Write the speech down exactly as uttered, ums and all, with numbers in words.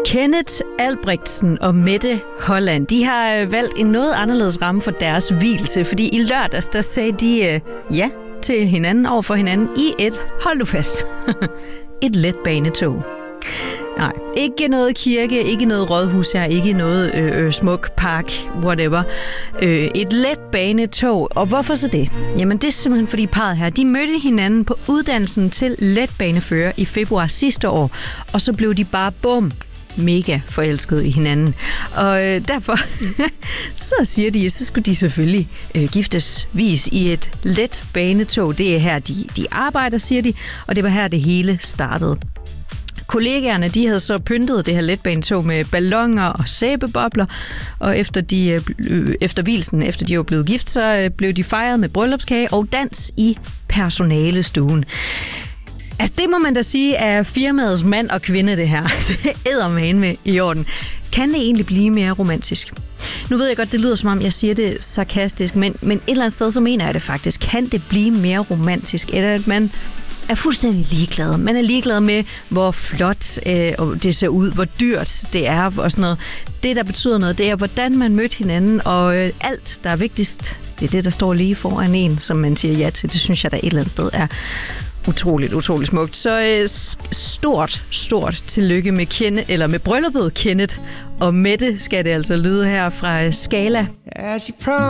Kenneth Albrechtsen og Mette Holland, de har valgt en noget anderledes ramme for deres vielse, fordi i lørdags, der sagde de uh, ja til hinanden over for hinanden i et, hold nu fast, et letbanetog. Nej, ikke noget kirke, ikke noget rådhus her, ikke noget øh, smuk park, whatever. Øh, et letbanetog. Og hvorfor så det? Jamen det er simpelthen fordi parret her, de mødte hinanden på uddannelsen til letbanefører i februar sidste år, og så blev de bare bum, mega forelskede i hinanden. Og øh, derfor, så siger de, så skulle de selvfølgelig øh, giftes vis i et letbanetog. Det er her, de, de arbejder, siger de, og det var her, det hele startede. Kollegaerne, de havde så pyntet det her letbanetog med balloner og sæbebobler, og efter, de, øh, efter hvilsen, efter de var blevet gift, så øh, blev de fejret med bryllupskage og dans i personalestuen. Altså, det må man da sige er firmaets mand og kvinde, det her. Det eddermane med i orden. Kan det egentlig blive mere romantisk? Nu ved jeg godt, det lyder som om, jeg siger det sarkastisk, men, men et eller andet sted, så mener jeg det faktisk. Kan det blive mere romantisk, eller at man er fuldstændig ligeglad? Man er ligeglad med, hvor flot øh, det ser ud, hvor dyrt det er og sådan noget. Det, der betyder noget, det er, hvordan man mødte hinanden, og øh, alt, der er vigtigst, det er det, der står lige foran en, som man siger ja til. Det synes jeg, der et eller andet sted er utroligt, utroligt smukt. Så øh, stort, stort tillykke med Kenneth, eller med brylluppet Kenneth og Mette, skal det altså lyde her fra Skala.